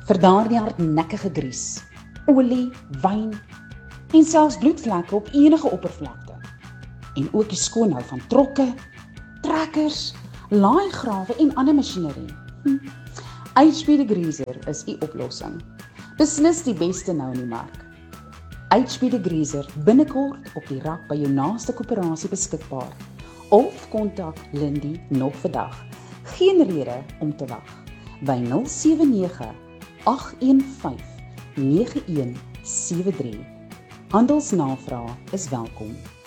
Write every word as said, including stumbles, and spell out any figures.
vir daardie hardnekkige gries, olie, wyn en selfs bloedvlekke op enige oppervlakte. En ook die skoonhou van trokke, trekkers, laaigrawe en ander masjinerie. Hm. H P Degreaser is die oplossing. Beslis die beste nou in die mark. H P Degreaser binnekort op die rak by jou naaste koöperasie beskikbaar. Of kontak Lindy nog vandag. Geen rede om te wag. By nul sewe nege agt een vyf nege een sewe drie. Handelsnavraag is welkom.